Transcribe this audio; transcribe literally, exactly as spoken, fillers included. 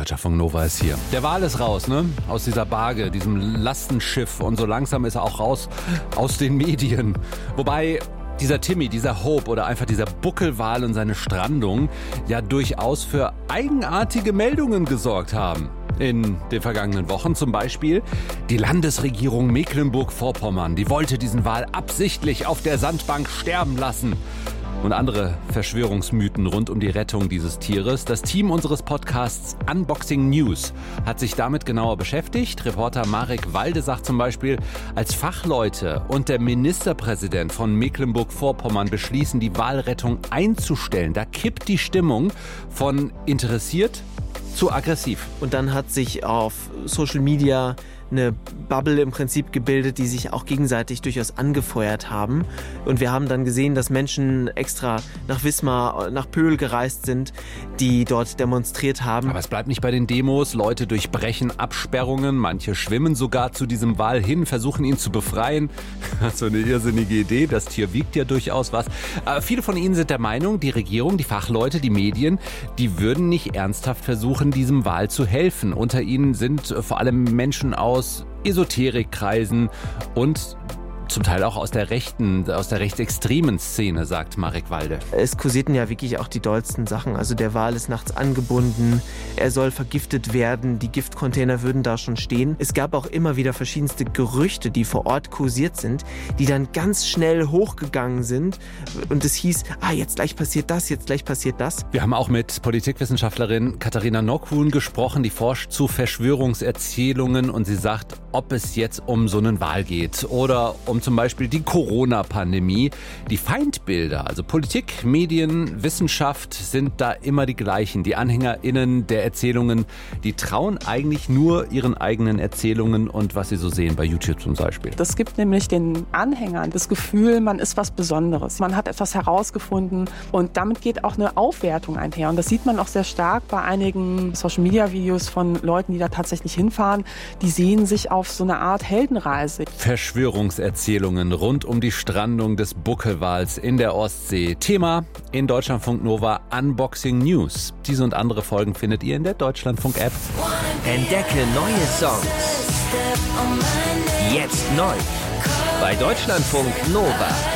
Deutschlandfunk Nova ist hier. Der Wal ist raus, ne? Aus dieser Barge, diesem Lastenschiff. Und so langsam ist er auch raus aus den Medien. Wobei dieser Timmy, dieser Hope oder einfach dieser Buckelwal und seine Strandung ja durchaus für eigenartige Meldungen gesorgt haben. In den vergangenen Wochen zum Beispiel die Landesregierung Mecklenburg-Vorpommern. Die wollte diesen Wal absichtlich auf der Sandbank sterben lassen. Und andere Verschwörungsmythen rund um die Rettung dieses Tieres. Das Team unseres Podcasts Unboxing News hat sich damit genauer beschäftigt. Reporter Marek Walde sagt zum Beispiel, als Fachleute und der Ministerpräsident von Mecklenburg-Vorpommern beschließen, die Walrettung einzustellen, da kippt die Stimmung von interessiert zu aggressiv. Und dann hat sich auf Social Media eine Bubble im Prinzip gebildet, die sich auch gegenseitig durchaus angefeuert haben. Und wir haben dann gesehen, dass Menschen extra nach Wismar, nach Pöhl gereist sind, die dort demonstriert haben. Aber es bleibt nicht bei den Demos. Leute durchbrechen Absperrungen. Manche schwimmen sogar zu diesem Wal hin, versuchen ihn zu befreien. So eine irrsinnige Idee. Das Tier wiegt ja durchaus was. Aber viele von ihnen sind der Meinung, die Regierung, die Fachleute, die Medien, die würden nicht ernsthaft versuchen, diesem Wal zu helfen. Unter ihnen sind vor allem Menschen aus aus Esoterikkreisen und zum Teil auch aus der rechten, aus der rechtsextremen Szene, sagt Marek Walde. Es kursierten ja wirklich auch die dollsten Sachen. Also der Wal ist nachts angebunden, er soll vergiftet werden, die Giftcontainer würden da schon stehen. Es gab auch immer wieder verschiedenste Gerüchte, die vor Ort kursiert sind, die dann ganz schnell hochgegangen sind. Und es hieß, ah, jetzt gleich passiert das, jetzt gleich passiert das. Wir haben auch mit Politikwissenschaftlerin Katharina Nockhuhn gesprochen, die forscht zu Verschwörungserzählungen und sie sagt, ob es jetzt um so einen Wal geht oder um zum Beispiel die Corona-Pandemie. Die Feindbilder, also Politik, Medien, Wissenschaft, sind da immer die gleichen. Die AnhängerInnen der Erzählungen, die trauen eigentlich nur ihren eigenen Erzählungen und was sie so sehen bei YouTube zum Beispiel. Das gibt nämlich den Anhängern das Gefühl, man ist was Besonderes. Man hat etwas herausgefunden und damit geht auch eine Aufwertung einher. Und das sieht man auch sehr stark bei einigen Social-Media-Videos von Leuten, die da tatsächlich hinfahren. Die sehen sich auf so eine Art Heldenreise. Verschwörungserzählungen rund um die Strandung des Buckelwals in der Ostsee. Thema in Deutschlandfunk Nova Unboxing News. Diese und andere Folgen findet ihr in der Deutschlandfunk-App. Entdecke neue Songs. Jetzt neu. Bei Deutschlandfunk Nova.